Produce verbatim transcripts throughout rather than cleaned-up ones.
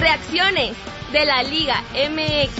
Reacciones de la Liga M X.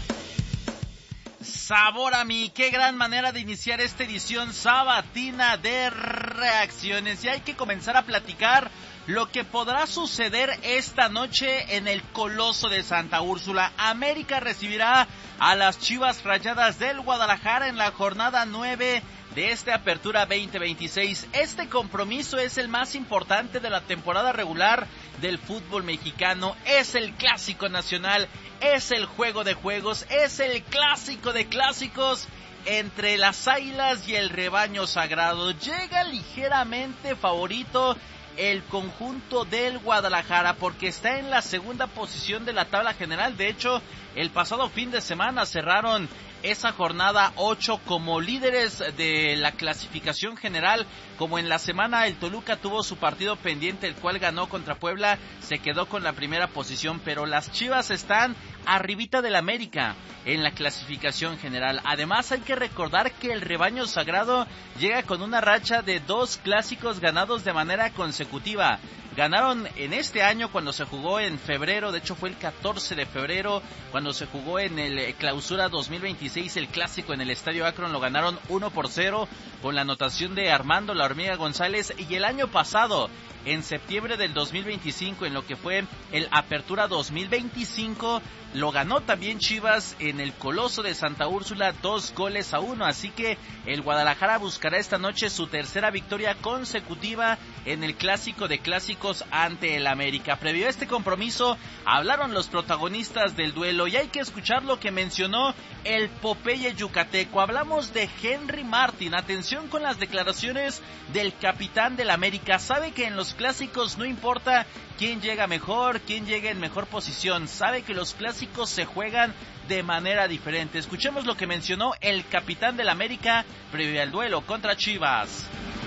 Sabor a mí, qué gran manera de iniciar esta edición sabatina de reacciones. Y hay que comenzar a platicar lo que podrá suceder esta noche en el Coloso de Santa Úrsula. América recibirá a las Chivas Rayadas del Guadalajara en la jornada nueve de esta apertura veinte veintiséis. Este compromiso es el más importante de la temporada regular del fútbol mexicano. Es el clásico nacional, es el juego de juegos, es el clásico de clásicos entre las Águilas y el Rebaño Sagrado. Llega ligeramente favorito el conjunto del Guadalajara porque está en la segunda posición de la tabla general. De hecho, el pasado fin de semana cerraron esa jornada ocho como líderes de la clasificación general. Como en la semana el Toluca tuvo su partido pendiente, el cual ganó contra Puebla, se quedó con la primera posición, pero las Chivas están arribita del América en la clasificación general. Además hay que recordar que el Rebaño Sagrado llega con una racha de dos clásicos ganados de manera consecutiva. Ganaron en este año cuando se jugó en febrero, de hecho fue el catorce de febrero, cuando se jugó en el Clausura dos mil veintiséis, el clásico en el Estadio Akron, lo ganaron uno por cero con la anotación de Armando La Hormiga González. Y el año pasado, en septiembre del dos mil veinticinco, en lo que fue el Apertura dos mil veinticinco, lo ganó también Chivas en el Coloso de Santa Úrsula, dos goles a uno. Así que el Guadalajara buscará esta noche su tercera victoria consecutiva en el clásico de clásicos ante el América. Previo a este compromiso, hablaron los protagonistas del duelo y hay que escuchar lo que mencionó el Popeye yucateco. Hablamos de Henry Martin. Atención con las declaraciones del capitán del América. Sabe que en los clásicos no importa quién llega mejor, quién llega en mejor posición. Sabe que los clásicos se juegan de manera diferente. Escuchemos lo que mencionó el capitán del América previo al duelo contra Chivas.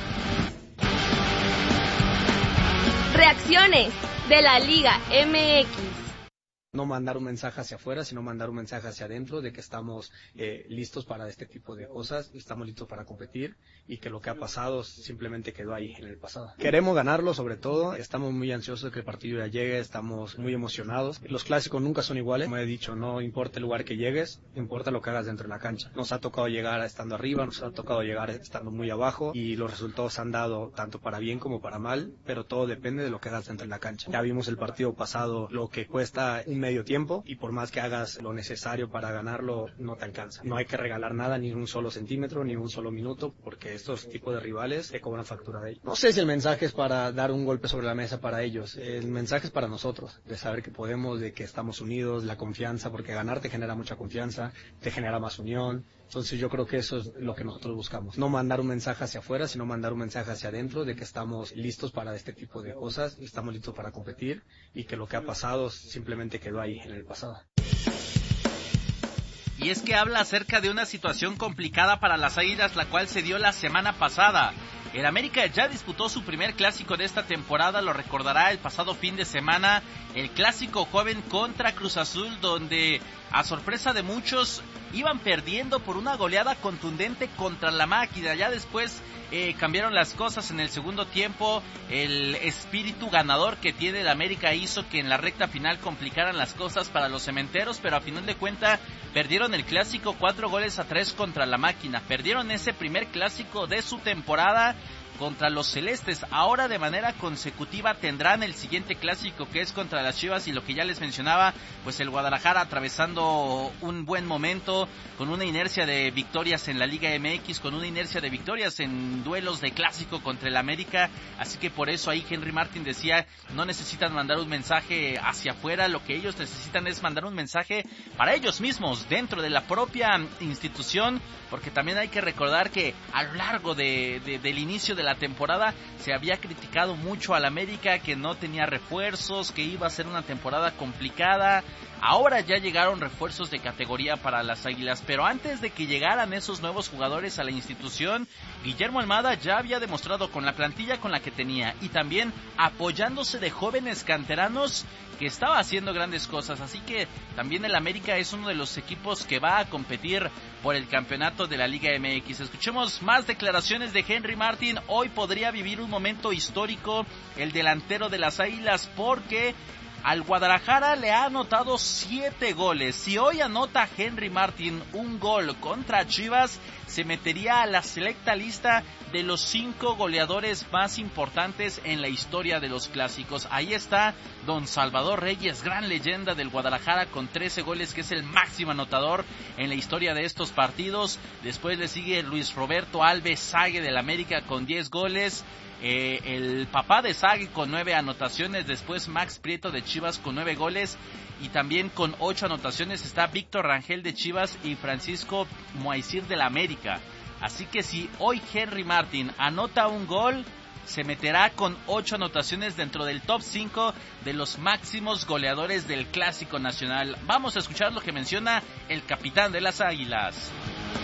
Reacciones de la Liga M X. No mandar un mensaje hacia afuera, sino mandar un mensaje hacia adentro de que estamos eh, listos para este tipo de cosas, estamos listos para competir y que lo que ha pasado simplemente quedó ahí en el pasado. Queremos ganarlo, sobre todo, estamos muy ansiosos de que el partido ya llegue, estamos muy emocionados. Los clásicos nunca son iguales, como he dicho, no importa el lugar que llegues, importa lo que hagas dentro de la cancha. Nos ha tocado llegar estando arriba, nos ha tocado llegar estando muy abajo y los resultados han dado tanto para bien como para mal, pero todo depende de lo que hagas dentro de la cancha. Ya vimos el partido pasado, lo que cuesta un medio tiempo y por más que hagas lo necesario para ganarlo no te alcanza. No hay que regalar nada, ni un solo centímetro, ni un solo minuto, porque estos tipos de rivales te cobran factura de ellos. No sé si el mensaje es para dar un golpe sobre la mesa para ellos, el mensaje es para nosotros, de saber que podemos, de que estamos unidos, la confianza, porque ganar te genera mucha confianza, te genera más unión. Entonces yo creo que eso es lo que nosotros buscamos. No mandar un mensaje hacia afuera, sino mandar un mensaje hacia adentro de que estamos listos para este tipo de cosas, estamos listos para competir y que lo que ha pasado simplemente quedó ahí en el pasado. Y es que habla acerca de una situación complicada para las Águilas, la cual se dio la semana pasada. El América ya disputó su primer clásico de esta temporada, lo recordará el pasado fin de semana, el clásico joven contra Cruz Azul, donde a sorpresa de muchos iban perdiendo por una goleada contundente contra la Máquina. Ya después eh, cambiaron las cosas en el segundo tiempo, el espíritu ganador que tiene el América hizo que en la recta final complicaran las cosas para los cementeros, pero a final de cuentas perdieron el clásico cuatro goles a tres contra la Máquina. Perdieron ese primer clásico de su temporada contra los celestes. Ahora de manera consecutiva tendrán el siguiente clásico, que es contra las Chivas, y lo que ya les mencionaba, pues el Guadalajara atravesando un buen momento, con una inercia de victorias en la Liga M X, con una inercia de victorias en duelos de clásico contra el América. Así que por eso ahí Henry Martin decía, no necesitan mandar un mensaje hacia afuera, lo que ellos necesitan es mandar un mensaje para ellos mismos, dentro de la propia institución, porque también hay que recordar que a lo largo de, de, del inicio de la temporada se había criticado mucho al América, que no tenía refuerzos, que iba a ser una temporada complicada. Ahora ya llegaron refuerzos de categoría para las Águilas, pero antes de que llegaran esos nuevos jugadores a la institución, Guillermo Almada ya había demostrado con la plantilla con la que tenía y también apoyándose de jóvenes canteranos que estaba haciendo grandes cosas. Así que también el América es uno de los equipos que va a competir por el campeonato de la Liga M X. Escuchemos más declaraciones de Henry Martin. Hoy podría vivir un momento histórico el delantero de las Águilas, porque Al Guadalajara le ha anotado siete goles. Si hoy anota Henry Martin un gol contra Chivas, se metería a la selecta lista de los cinco goleadores más importantes en la historia de los clásicos. Ahí está don Salvador Reyes, gran leyenda del Guadalajara, con trece goles, que es el máximo anotador en la historia de estos partidos. Después le sigue Luis Roberto Alves Sague del América con diez goles. Eh, el papá de Sague con nueve anotaciones, después Max Prieto de Chivas con nueve goles, y también con ocho anotaciones está Víctor Rangel de Chivas y Francisco Moaisir del América. Así que si hoy Henry Martin anota un gol, se meterá con ocho anotaciones dentro del top cinco de los máximos goleadores del Clásico Nacional. Vamos a escuchar lo que menciona el capitán de las Águilas.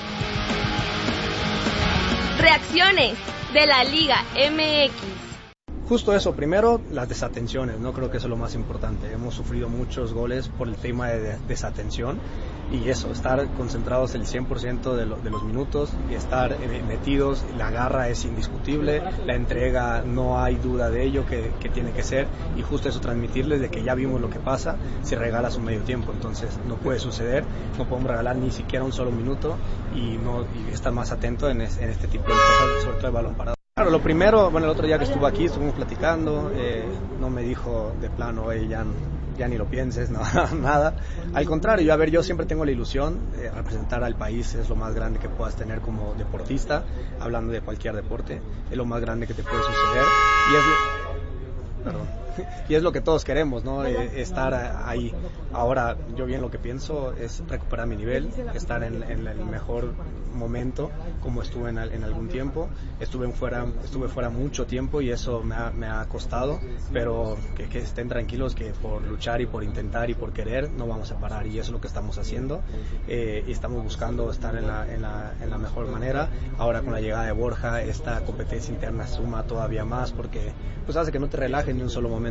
Reacciones de la Liga M X. Justo eso, primero las desatenciones, no creo que eso es lo más importante. Hemos sufrido muchos goles por el tema de desatención, y eso, estar concentrados el cien por ciento de, lo, de los minutos y estar eh, metidos. La garra es indiscutible, la entrega no hay duda de ello, que, que tiene que ser, y justo eso, transmitirles de que ya vimos lo que pasa si regalas un medio tiempo. Entonces no puede suceder, no podemos regalar ni siquiera un solo minuto, y, no, y estar más atento en, es, en este tipo de cosas, sobre todo el balón parado. Claro, lo primero, bueno, el otro día que estuvo aquí estuvimos platicando, eh, no me dijo de plano, oye, ya, ya ni lo pienses, no, nada. Al contrario, yo, a ver, yo siempre tengo la ilusión, eh, representar al país es lo más grande que puedas tener como deportista, hablando de cualquier deporte, es lo más grande que te puede suceder, y es lo, perdón, y es lo que todos queremos, ¿no? Eh, estar ahí. Ahora, yo bien lo que pienso es recuperar mi nivel, estar en, en el mejor momento, como estuve en, en algún tiempo. Estuve fuera, estuve fuera mucho tiempo y eso me ha, me ha costado, pero que, que estén tranquilos que por luchar y por intentar y por querer no vamos a parar, y eso es lo que estamos haciendo, eh, y estamos buscando estar en la, en, la, en la mejor manera. Ahora con la llegada de Borja, esta competencia interna suma todavía más, porque pues hace que no te relajes ni un solo momento.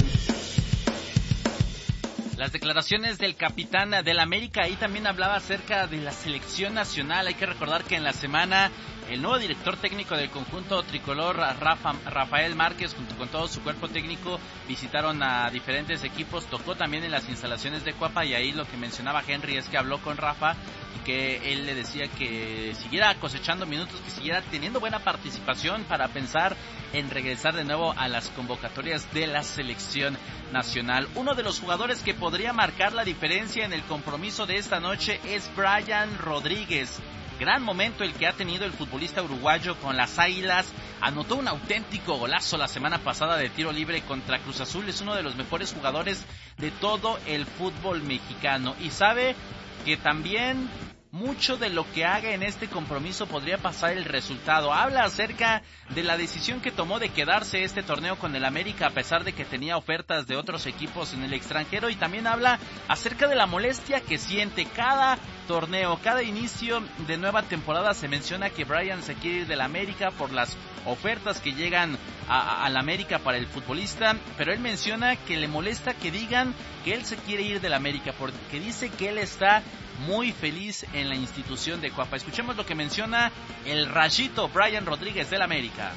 Las declaraciones del capitán del América, ahí también hablaba acerca de la selección nacional. Hay que recordar que en la semana el nuevo director técnico del conjunto tricolor, Rafa, Rafael Márquez, junto con todo su cuerpo técnico, visitaron a diferentes equipos. Tocó también en las instalaciones de Cuapa, y ahí lo que mencionaba Henry es que habló con Rafa y que él le decía que siguiera cosechando minutos, que siguiera teniendo buena participación para pensar en regresar de nuevo a las convocatorias de la selección nacional. Uno de los jugadores que podría marcar la diferencia en el compromiso de esta noche es Brian Rodríguez. Gran momento el que ha tenido el futbolista uruguayo con las Águilas. Anotó un auténtico golazo la semana pasada de tiro libre contra Cruz Azul. Es uno de los mejores jugadores de todo el fútbol mexicano, y sabe que también mucho de lo que haga en este compromiso podría pasar el resultado. Habla acerca de la decisión que tomó de quedarse este torneo con el América, a pesar de que tenía ofertas de otros equipos en el extranjero, y también habla acerca de la molestia que siente cada torneo, cada inicio de nueva temporada. Se menciona que Brian se quiere ir del América por las ofertas que llegan al América para el futbolista, pero él menciona que le molesta que digan que él se quiere ir del América, porque dice que él está muy feliz en la institución de Cuapa. Escuchemos lo que menciona el rayito Brian Rodríguez del América.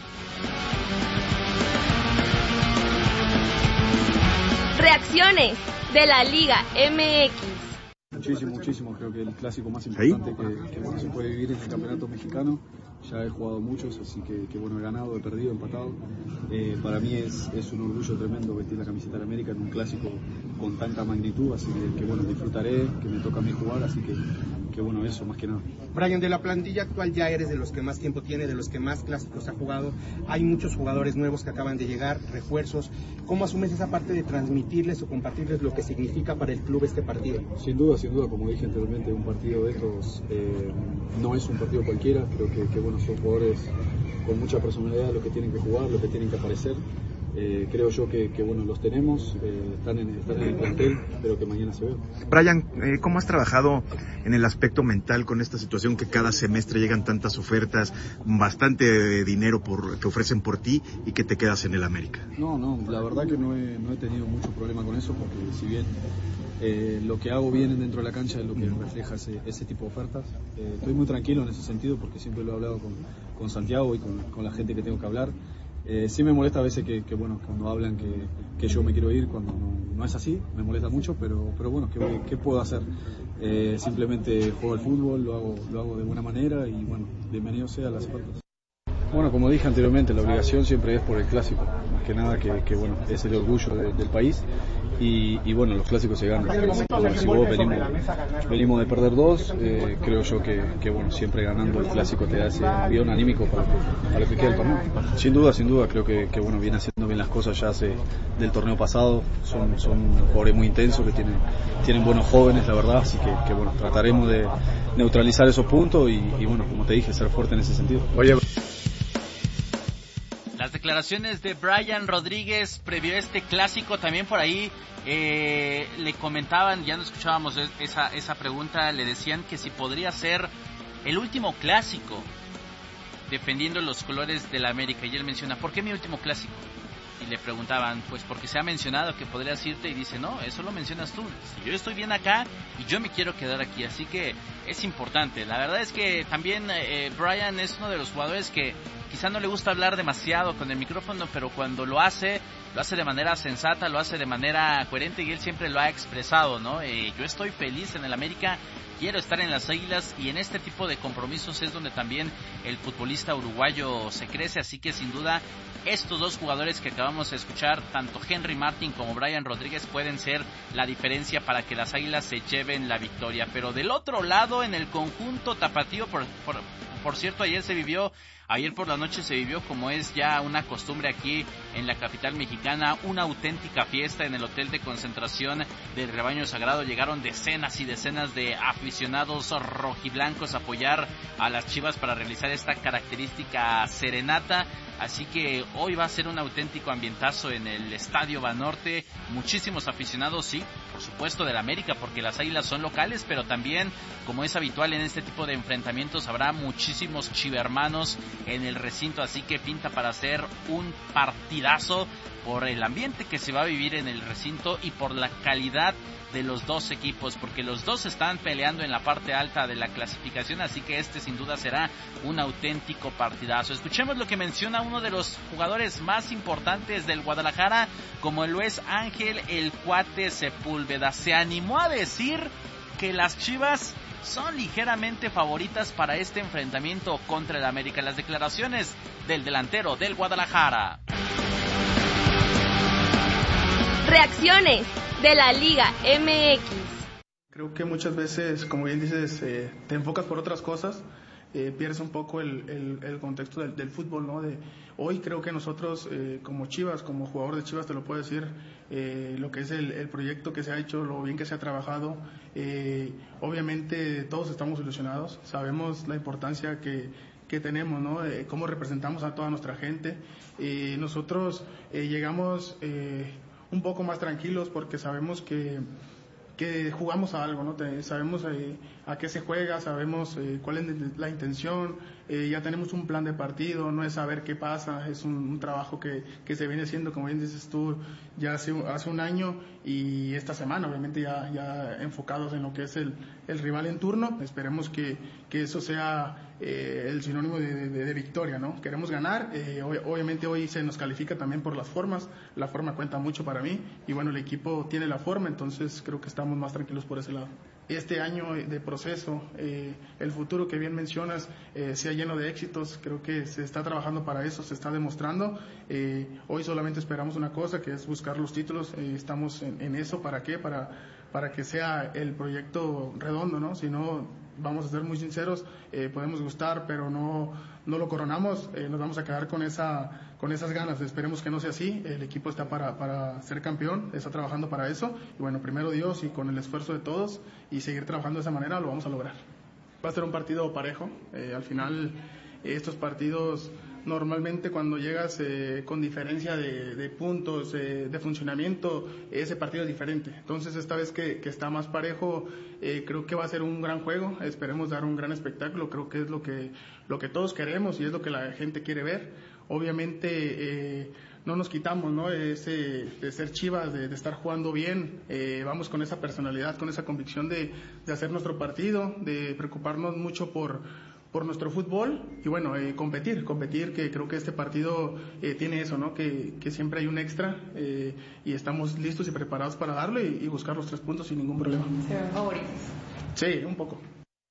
Reacciones de la Liga M X. Muchísimo, muchísimo. Creo que el clásico más importante que, que bueno, se puede vivir en el campeonato mexicano. Ya he jugado muchos, así que, que bueno, he ganado, he perdido, he empatado. Eh, para mí es, es un orgullo tremendo vestir la camiseta de América en un clásico con tanta magnitud, así que, que bueno, disfrutaré, que me toca a mí jugar, así que, que bueno, eso más que nada. Brian, de la plantilla actual ya eres de los que más tiempo tiene, de los que más clásicos ha jugado. Hay muchos jugadores nuevos que acaban de llegar, refuerzos. ¿Cómo asumes esa parte de transmitirles o compartirles lo que significa para el club este partido? Sin duda, sin duda, como dije anteriormente, un partido de estos eh, no es un partido cualquiera. Creo que, que bueno, son jugadores con mucha personalidad, los que tienen que jugar, los que tienen que aparecer. Eh, creo yo que, que bueno, los tenemos, eh, están, en, están en el plantel, espero que mañana se vean. Brian, eh, ¿cómo has trabajado en el aspecto mental con esta situación que cada semestre llegan tantas ofertas, bastante dinero por, que ofrecen por ti y que te quedas en el América? No, no, la verdad que no he, no he tenido mucho problema con eso, porque si bien eh, lo que hago bien dentro de la cancha es lo que refleja ese, ese tipo de ofertas, eh, estoy muy tranquilo en ese sentido, porque siempre lo he hablado con, con Santiago y con, con la gente que tengo que hablar. Eh, sí me molesta a veces que, que bueno, cuando hablan que, que yo me quiero ir, cuando no, no no es así, me molesta mucho, pero, pero bueno, ¿qué, qué puedo hacer? Eh, simplemente juego al fútbol, lo hago, lo hago de buena manera y bueno, bienvenido sea a las faltas. Bueno, como dije anteriormente, la obligación siempre es por el clásico, más que nada que, que bueno, es el orgullo de, del país y, y bueno, los clásicos se ganan. Si vos venimos, venimos de perder dos, eh, creo yo que, que bueno, siempre ganando el clásico te da ese envío anímico para que, para que quede el torneo. Sin duda, sin duda, creo que, que bueno, viene haciendo bien las cosas ya hace del torneo pasado, son, son jugadores muy intensos que tienen, tienen buenos jóvenes, la verdad, así que, que bueno, trataremos de neutralizar esos puntos y, y bueno, como te dije, ser fuerte en ese sentido. Oye, las declaraciones de Brian Rodríguez previo a este clásico, también por ahí eh, le comentaban, ya no escuchábamos esa, esa pregunta, le decían que si podría ser el último clásico, defendiendo los colores de la América, y él menciona, ¿por qué mi último clásico? Y le preguntaban, pues porque se ha mencionado que podrías irte, y dice, no, eso lo mencionas tú, yo estoy bien acá y yo me quiero quedar aquí, así que es importante. La verdad es que también eh, Brian es uno de los jugadores que quizá no le gusta hablar demasiado con el micrófono, pero cuando lo hace, lo hace de manera sensata, lo hace de manera coherente, y él siempre lo ha expresado, ¿no? Eh, yo estoy feliz en el América, quiero estar en las Águilas, y en este tipo de compromisos es donde también el futbolista uruguayo se crece, así que sin duda estos dos jugadores que acabamos de escuchar, tanto Henry Martin como Brian Rodríguez, pueden ser la diferencia para que las Águilas se lleven la victoria. Pero del otro lado, en el conjunto tapatío, por, por, por cierto, ayer se vivió Ayer por la noche se vivió, como es ya una costumbre aquí en la capital mexicana, una auténtica fiesta en el hotel de concentración del Rebaño Sagrado. Llegaron decenas y decenas de aficionados rojiblancos a apoyar a las Chivas para realizar esta característica serenata. Así que hoy va a ser un auténtico ambientazo en el Estadio Banorte. Muchísimos aficionados, sí, por supuesto del América, porque las Águilas son locales, pero también, como es habitual en este tipo de enfrentamientos, habrá muchísimos chivermanos en el recinto, así que pinta para hacer un partidazo por el ambiente que se va a vivir en el recinto y por la calidad de los dos equipos, porque los dos están peleando en la parte alta de la clasificación, así que este sin duda será un auténtico partidazo. Escuchemos lo que menciona uno de los jugadores más importantes del Guadalajara, como lo es Ángel el Cuate Sepúlveda. Se animó a decir que las Chivas son ligeramente favoritas para este enfrentamiento contra el América. Las declaraciones del delantero del Guadalajara. Reacciones de la Liga M X. Creo que muchas veces, como bien dices, eh, te enfocas por otras cosas, eh, pierdes un poco el, el, el contexto del, del fútbol, ¿no? De, hoy creo que nosotros, eh, como Chivas, como jugador de Chivas, te lo puedo decir, eh, lo que es el, el proyecto que se ha hecho, lo bien que se ha trabajado, eh, obviamente todos estamos ilusionados, sabemos la importancia que, que tenemos, ¿no? Eh, cómo representamos a toda nuestra gente. Eh, nosotros eh, llegamos eh, un poco más tranquilos porque sabemos que que jugamos a algo, ¿no? Te, sabemos eh, a qué se juega, sabemos eh, cuál es la intención, eh, ya tenemos un plan de partido, no es saber qué pasa, es un, un trabajo que, que se viene haciendo, como bien dices tú, ya hace, hace un año y esta semana, obviamente ya, ya enfocados en lo que es el, el rival en turno. Esperemos que, que eso sea eh, el sinónimo de, de, de victoria, ¿no? Queremos ganar, eh, ob- obviamente hoy se nos califica también por las formas, la forma cuenta mucho para mí y bueno, el equipo tiene la forma, entonces creo que estamos más tranquilos por ese lado. Este año de proceso, eh, el futuro que bien mencionas, eh, sea lleno de éxitos, creo que se está trabajando para eso, se está demostrando. Eh, hoy solamente esperamos una cosa, que es buscar los títulos, eh, estamos en, en eso, ¿para qué? Para, para que sea el proyecto redondo, ¿no? Si no, vamos a ser muy sinceros, eh, podemos gustar, pero no, no lo coronamos, eh, nos vamos a quedar con esa, con esas ganas. Esperemos que no sea así, el equipo está para, para ser campeón, está trabajando para eso, y bueno, primero Dios y con el esfuerzo de todos y seguir trabajando de esa manera lo vamos a lograr. Va a ser un partido parejo, eh, al final eh, estos partidos normalmente cuando llegas eh, con diferencia de, de puntos, eh, de funcionamiento, ese partido es diferente. Entonces esta vez que, que está más parejo, eh, creo que va a ser un gran juego, esperemos dar un gran espectáculo, creo que es lo que, lo que todos queremos y es lo que la gente quiere ver. Obviamente eh, no nos quitamos, ¿no? Ese, de ser Chivas, de, de estar jugando bien, eh, vamos con esa personalidad, con esa convicción de, de hacer nuestro partido, de preocuparnos mucho por por nuestro fútbol y bueno, eh, competir, competir, que creo que este partido eh, tiene eso, ¿no? Que, que siempre hay un extra eh, y estamos listos y preparados para darlo y, y buscar los tres puntos sin ningún problema. ¿Se ven favoritos? Sí, un poco.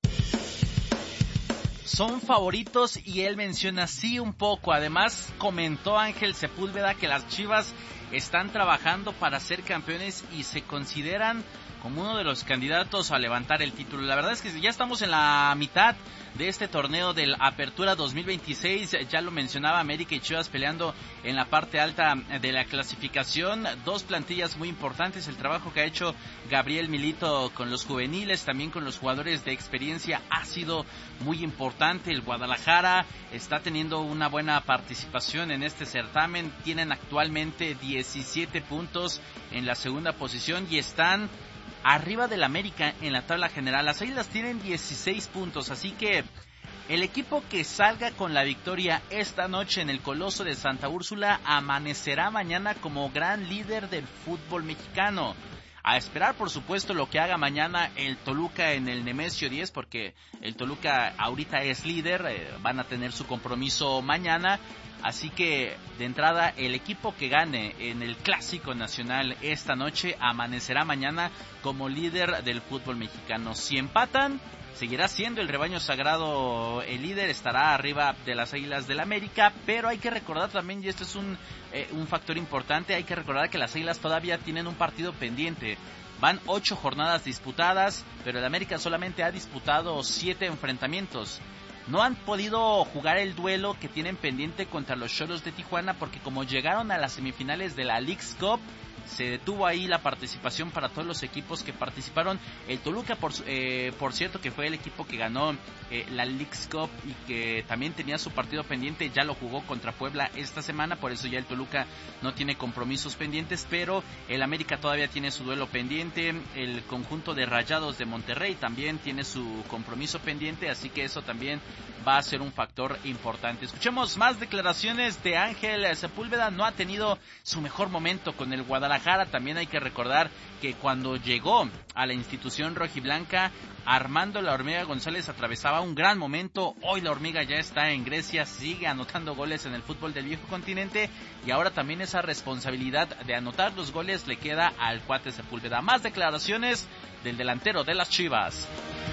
Son favoritos y él menciona sí un poco. Además comentó Ángel Sepúlveda que las Chivas están trabajando para ser campeones y se consideran como uno de los candidatos a levantar el título. La verdad es que ya estamos en la mitad de este torneo del Apertura dos mil veintiséis, ya lo mencionaba, América y Chivas peleando en la parte alta de la clasificación, dos plantillas muy importantes, el trabajo que ha hecho Gabriel Milito con los juveniles, también con los jugadores de experiencia ha sido muy importante. El Guadalajara está teniendo una buena participación en este certamen, tienen actualmente diecisiete puntos en la segunda posición y están arriba del América en la tabla general. Las Águilas tienen dieciséis puntos, así que el equipo que salga con la victoria esta noche en el Coloso de Santa Úrsula amanecerá mañana como gran líder del fútbol mexicano. A esperar, por supuesto, lo que haga mañana el Toluca en el Nemesio diez, porque el Toluca ahorita es líder, eh, van a tener su compromiso mañana. Así que, de entrada, el equipo que gane en el Clásico Nacional esta noche amanecerá mañana como líder del fútbol mexicano. Si empatan, seguirá siendo el rebaño sagrado el líder, estará arriba de las Águilas del América, pero hay que recordar también, y esto es un, eh, un factor importante, hay que recordar que las Águilas todavía tienen un partido pendiente. Van ocho jornadas disputadas, pero el América solamente ha disputado siete enfrentamientos. No han podido jugar el duelo que tienen pendiente contra los Xolos de Tijuana porque como llegaron a las semifinales de la Leagues Cup, se detuvo ahí la participación para todos los equipos que participaron. El Toluca, por, eh, por cierto, que fue el equipo que ganó eh, la Leagues Cup y que también tenía su partido pendiente, ya lo jugó contra Puebla esta semana, por eso ya el Toluca no tiene compromisos pendientes, pero el América todavía tiene su duelo pendiente, el conjunto de Rayados de Monterrey también tiene su compromiso pendiente, así que eso también va a ser un factor importante. Escuchemos más declaraciones de Ángel Sepúlveda. No ha tenido su mejor momento con el Guadalajara. También hay que recordar que cuando llegó a la institución rojiblanca, Armando La Hormiga González atravesaba un gran momento. Hoy La Hormiga ya está en Grecia, sigue anotando goles en el fútbol del viejo continente y ahora también esa responsabilidad de anotar los goles le queda al cuate Sepúlveda. Más declaraciones del delantero de las Chivas.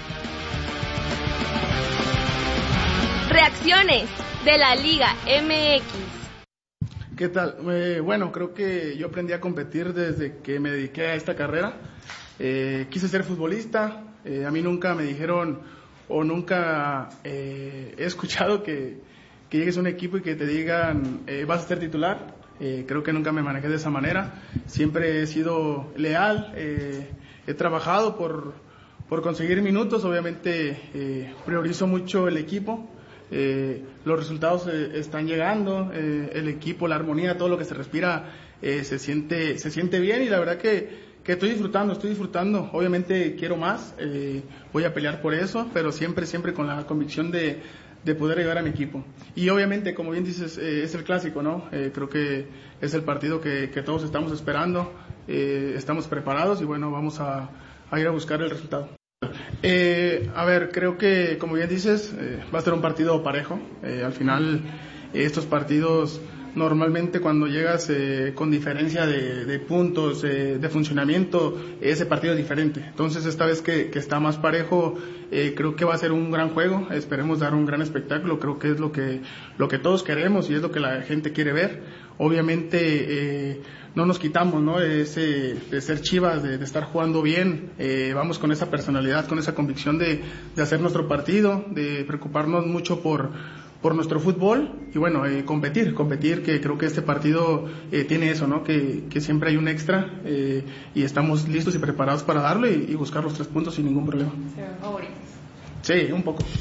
Reacciones de la Liga M X. ¿Qué tal? Eh, bueno, creo que yo aprendí a competir desde que me dediqué a esta carrera. Eh, quise ser futbolista. Eh, a mí nunca me dijeron o nunca eh, he escuchado que, que llegues a un equipo y que te digan eh, vas a ser titular. Eh, creo que nunca me manejé de esa manera. Siempre he sido leal. Eh, he trabajado por, por conseguir minutos. Obviamente eh, priorizo mucho el equipo. Eh, los resultados eh, están llegando, eh, el equipo, la armonía, todo lo que se respira eh, se siente se siente bien y la verdad que, que estoy disfrutando, estoy disfrutando. Obviamente quiero más, eh, voy a pelear por eso, pero siempre, siempre con la convicción de, de poder ayudar a mi equipo. Y obviamente, como bien dices, eh, es el clásico, ¿no? Eh, creo que es el partido que, que todos estamos esperando, eh, estamos preparados y bueno, vamos a, a ir a buscar el resultado. Eh, a ver, creo que como bien dices eh, va a ser un partido parejo. Eh, al final eh, estos partidos normalmente cuando llegas eh, con diferencia de, de puntos eh, de funcionamiento, ese partido es diferente. Entonces esta vez que, que está más parejo, eh, creo que va a ser un gran juego. Esperemos dar un gran espectáculo. Creo que es lo que lo que todos queremos y es lo que la gente quiere ver. Obviamente eh, no nos quitamos, ¿no? Ese de ser Chivas, de, de estar jugando bien. Eh, vamos con esa personalidad, con esa convicción de, de hacer nuestro partido, de preocuparnos mucho por por nuestro fútbol y bueno, eh, competir, competir, que creo que este partido eh, tiene eso, ¿no? Que, que siempre hay un extra eh, y estamos listos y preparados para darlo y, y buscar los tres puntos sin ningún problema. ¿Se ven favoritos? Sí, un poco.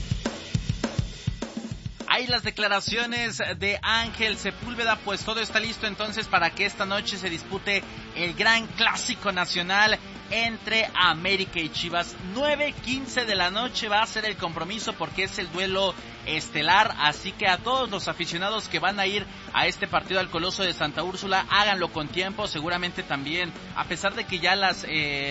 Hay las declaraciones de Ángel Sepúlveda, pues todo está listo entonces para que esta noche se dispute el gran clásico nacional entre América y Chivas. nueve quince de la noche va a ser el compromiso porque es el duelo estelar, así que a todos los aficionados que van a ir a este partido al Coloso de Santa Úrsula, háganlo con tiempo. Seguramente también, a pesar de que ya las eh,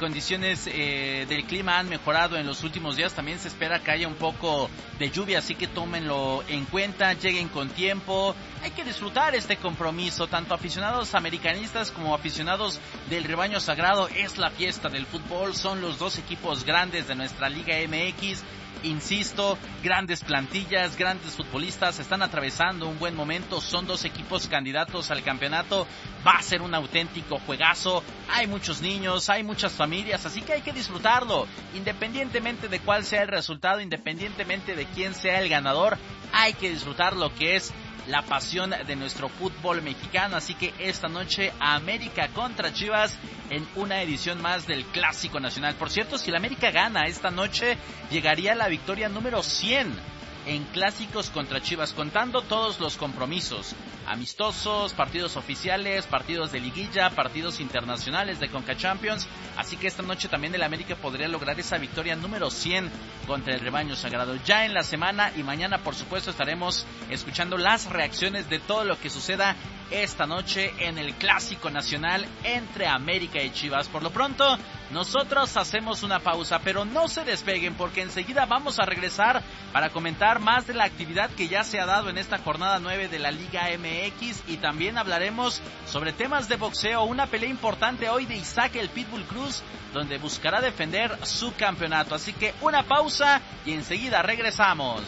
condiciones eh, del clima han mejorado en los últimos días. También se espera que haya un poco de lluvia, así que tómenlo en cuenta, lleguen con tiempo. Hay que disfrutar este compromiso, tanto aficionados americanistas como aficionados del rebaño sagrado. Es la fiesta del fútbol, son los dos equipos grandes de nuestra Liga M X. Insisto, grandes plantillas, grandes futbolistas, están atravesando un buen momento, son dos equipos candidatos al campeonato, va a ser un auténtico juegazo, hay muchos niños, hay muchas familias, así que hay que disfrutarlo, independientemente de cuál sea el resultado, independientemente de quién sea el ganador, hay que disfrutar lo que es la pasión de nuestro fútbol mexicano. Así que esta noche América contra Chivas en una edición más del Clásico Nacional. Por cierto, si la América gana esta noche, llegaría a la victoria número cien en clásicos contra Chivas, contando todos los compromisos amistosos, partidos oficiales, partidos de liguilla, partidos internacionales de Conca Champions. Así que esta noche también el América podría lograr esa victoria número cien contra el rebaño sagrado. Ya en la semana y mañana, por supuesto, estaremos escuchando las reacciones de todo lo que suceda esta noche en el Clásico Nacional entre América y Chivas. Por lo pronto, nosotros hacemos una pausa, pero no se despeguen porque enseguida vamos a regresar para comentar más de la actividad que ya se ha dado en esta jornada nueve de la Liga M X, y también hablaremos sobre temas de boxeo, una pelea importante hoy de Isaac el Pitbull Cruz, donde buscará defender su campeonato. Así que una pausa y enseguida regresamos.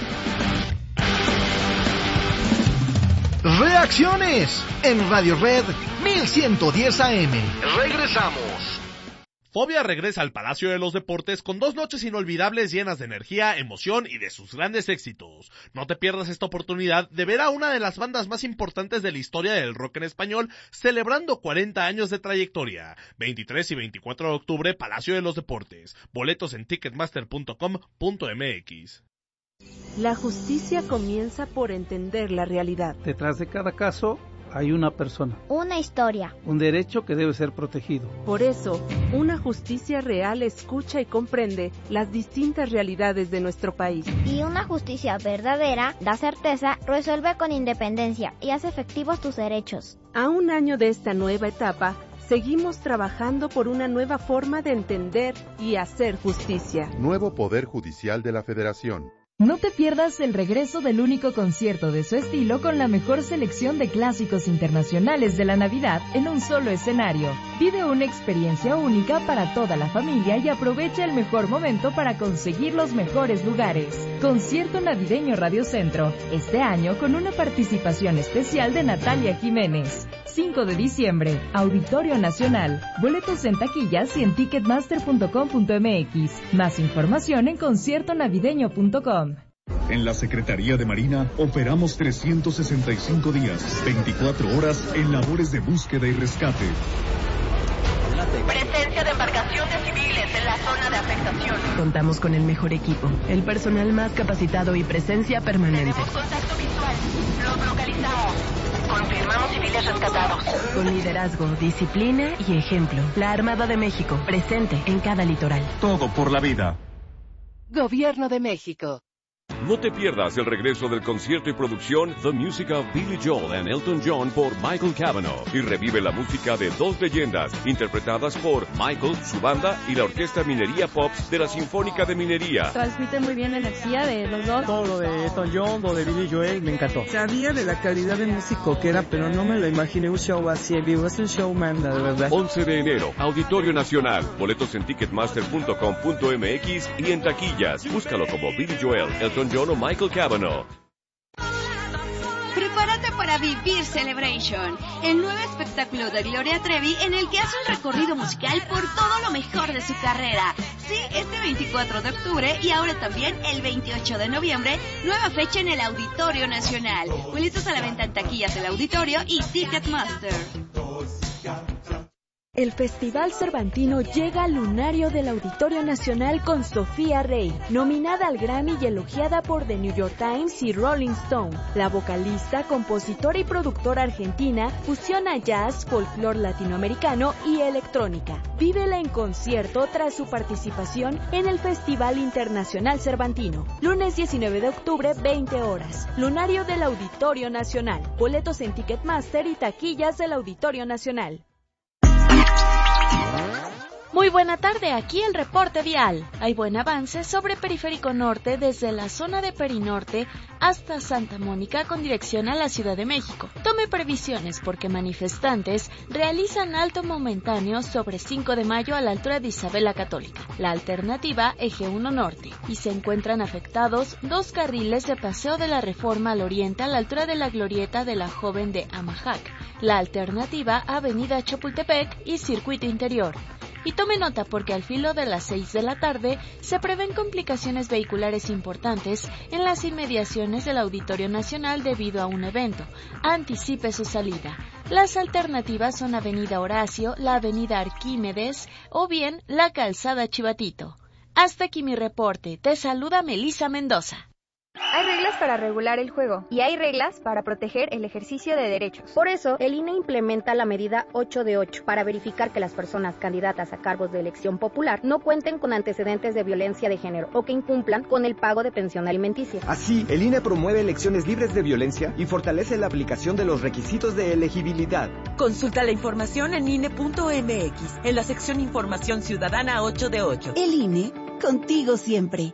Reacciones en Radio Red mil ciento diez A M. Regresamos. Fobia regresa al Palacio de los Deportes con dos noches inolvidables llenas de energía, emoción y de sus grandes éxitos. No te pierdas esta oportunidad de ver a una de las bandas más importantes de la historia del rock en español celebrando cuarenta años de trayectoria. veintitrés y veinticuatro de octubre, Palacio de los Deportes. Boletos en ticketmaster punto com punto m x. La justicia comienza por entender la realidad. Detrás de cada caso hay una persona, una historia, un derecho que debe ser protegido. Por eso, una justicia real escucha y comprende las distintas realidades de nuestro país. Y una justicia verdadera da certeza, resuelve con independencia y hace efectivos tus derechos. A un año de esta nueva etapa, seguimos trabajando por una nueva forma de entender y hacer justicia. Nuevo Poder Judicial de la Federación. No te pierdas el regreso del único concierto de su estilo con la mejor selección de clásicos internacionales de la Navidad en un solo escenario. Vive una experiencia única para toda la familia y aprovecha el mejor momento para conseguir los mejores lugares. Concierto Navideño Radio Centro, este año con una participación especial de Natalia Jiménez. cinco de diciembre, Auditorio Nacional. Boletos en taquillas y en ticketmaster punto com punto m x. Más información en concierto navideño punto com. En la Secretaría de Marina operamos trescientos sesenta y cinco días, veinticuatro horas en labores de búsqueda y rescate. Presencia de embarcaciones civiles en la zona de afectación. Contamos con el mejor equipo, el personal más capacitado y presencia permanente. Tenemos contacto visual. Los localizamos. Confirmamos civiles rescatados. Con liderazgo, disciplina y ejemplo. La Armada de México, presente en cada litoral. Todo por la vida. Gobierno de México. No te pierdas el regreso del concierto y producción The Music of Billy Joel and Elton John por Michael Cavanaugh, y revive la música de dos leyendas interpretadas por Michael, su banda y la Orquesta Minería Pops de la Sinfónica de Minería. Transmite muy bien la energía de los dos. Todo lo de Elton John, lo de Billy Joel, me encantó. Sabía de la calidad de músico que era, pero no me lo imaginé un show así en vivo. Es un showman, de verdad. once de enero, Auditorio Nacional. Boletos en ticketmaster punto com punto m x y en taquillas. Búscalo como Billy Joel, Elton John o Michael Cavanaugh. Prepárate para vivir Celebration, el nuevo espectáculo de Gloria Trevi en el que hace un recorrido musical por todo lo mejor de su carrera. Sí, este veinticuatro de octubre y ahora también el veintiocho de noviembre, nueva fecha en el Auditorio Nacional. Boletos a la venta en taquillas del Auditorio y Ticketmaster. El Festival Cervantino llega al lunario del Auditorio Nacional con Sofía Rey, nominada al Grammy y elogiada por The New York Times y Rolling Stone. La vocalista, compositora y productora argentina fusiona jazz, folclore latinoamericano y electrónica. Vívela en concierto tras su participación en el Festival Internacional Cervantino. Lunes diecinueve de octubre, veinte horas. Lunario del Auditorio Nacional. Boletos en Ticketmaster y taquillas del Auditorio Nacional. Muy Muy buena tarde, aquí el reporte vial. Hay buen avance sobre Periférico Norte desde la zona de Perinorte hasta Santa Mónica con dirección a la Ciudad de México. Tome previsiones porque manifestantes realizan alto momentáneo sobre cinco de mayo a la altura de Isabel la Católica, la alternativa Eje uno Norte, y se encuentran afectados dos carriles de Paseo de la Reforma al oriente a la altura de la glorieta de la Joven de Amajac, la alternativa Avenida Chapultepec y Circuito Interior. Y tome nota porque al filo de las seis de la tarde se prevén complicaciones vehiculares importantes en las inmediaciones del Auditorio Nacional debido a un evento. Anticipe su salida. Las alternativas son Avenida Horacio, la Avenida Arquímedes o bien la Calzada Chivatito. Hasta aquí mi reporte. Te saluda Melissa Mendoza. Hay reglas para regular el juego y hay reglas para proteger el ejercicio de derechos. Por eso, el I N E implementa la medida ocho de ocho para verificar que las personas candidatas a cargos de elección popular no cuenten con antecedentes de violencia de género o que incumplan con el pago de pensión alimenticia. Así, el I N E promueve elecciones libres de violencia y fortalece la aplicación de los requisitos de elegibilidad. Consulta la información en I N E punto M X, en la sección Información Ciudadana ocho de ocho. El I N E, contigo siempre.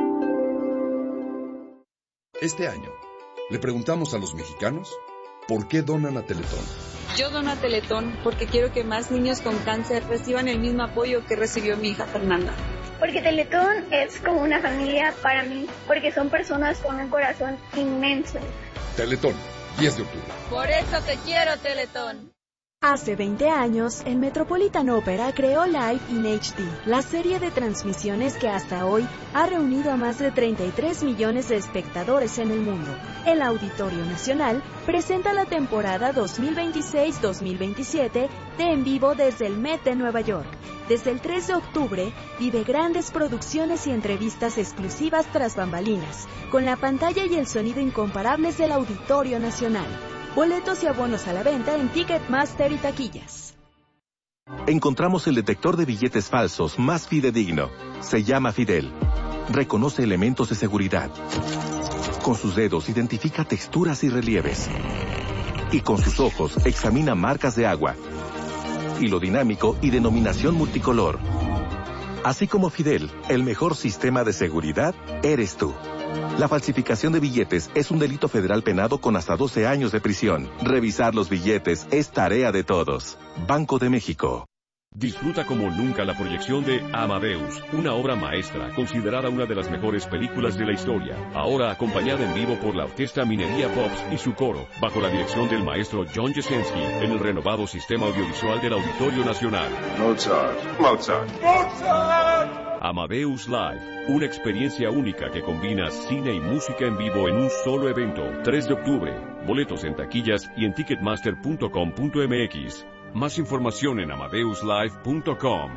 Este año, le preguntamos a los mexicanos por qué donan a Teletón. Yo dono a Teletón porque quiero que más niños con cáncer reciban el mismo apoyo que recibió mi hija Fernanda. Porque Teletón es como una familia para mí, porque son personas con un corazón inmenso. Teletón, diez de octubre. Por eso te quiero, Teletón. Hace veinte años, el Metropolitan Opera creó Live in H D, la serie de transmisiones que hasta hoy ha reunido a más de treinta y tres millones de espectadores en el mundo. El Auditorio Nacional presenta la temporada dos mil veintiséis dos mil veintisiete de En Vivo desde el Met de Nueva York. Desde el tres de octubre, vive grandes producciones y entrevistas exclusivas tras bambalinas, con la pantalla y el sonido incomparables del Auditorio Nacional. Boletos y abonos a la venta en Ticketmaster y taquillas. Encontramos el detector de billetes falsos más fidedigno. Se llama Fidel. Reconoce elementos de seguridad. Con sus dedos identifica texturas y relieves. Y con sus ojos examina marcas de agua, hilo dinámico y denominación multicolor. Así como Fidel, el mejor sistema de seguridad eres tú. La falsificación de billetes es un delito federal penado con hasta doce años de prisión. Revisar los billetes es tarea de todos. Banco de México. Disfruta como nunca la proyección de Amadeus, una obra maestra considerada una de las mejores películas de la historia. Ahora acompañada en vivo por la Orquesta Minería Pops y su coro, bajo la dirección del maestro John Jesensky, en el renovado sistema audiovisual del Auditorio Nacional. Mozart, Mozart, Mozart. Amadeus Live, una experiencia única que combina cine y música en vivo en un solo evento. tres de octubre. Boletos en taquillas y en ticketmaster punto com punto m x. Más información en amadeus live punto com.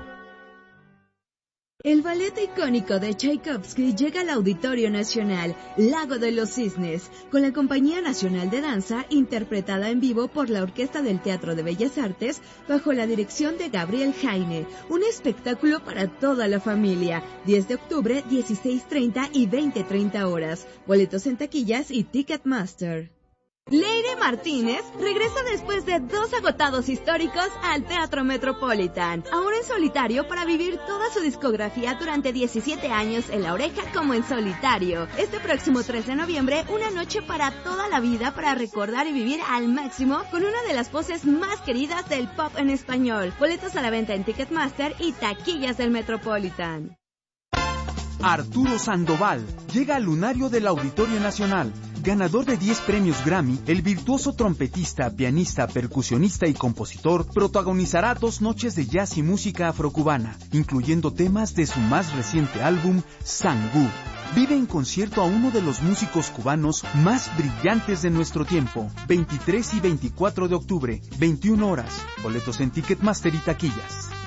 El ballet icónico de Tchaikovsky llega al Auditorio Nacional, Lago de los Cisnes, con la Compañía Nacional de Danza, interpretada en vivo por la Orquesta del Teatro de Bellas Artes, bajo la dirección de Gabriel Jaime. Un espectáculo para toda la familia. diez de octubre, dieciséis treinta y veinte treinta horas. Boletos en taquillas y Ticketmaster. Leire Martínez regresa después de dos agotados históricos al Teatro Metropolitan, ahora en solitario para vivir toda su discografía durante diecisiete años en La Oreja como en solitario. Este próximo tres de noviembre, una noche para toda la vida para recordar y vivir al máximo con una de las voces más queridas del pop en español. Boletos a la venta en Ticketmaster y taquillas del Metropolitan. Arturo Sandoval llega al lunario del Auditorio Nacional. Ganador de diez premios Grammy, el virtuoso trompetista, pianista, percusionista y compositor protagonizará dos noches de jazz y música afrocubana, incluyendo temas de su más reciente álbum, Sangú. Vive en concierto a uno de los músicos cubanos más brillantes de nuestro tiempo. veintitrés y veinticuatro de octubre, veintiuna horas. Boletos en Ticketmaster y taquillas.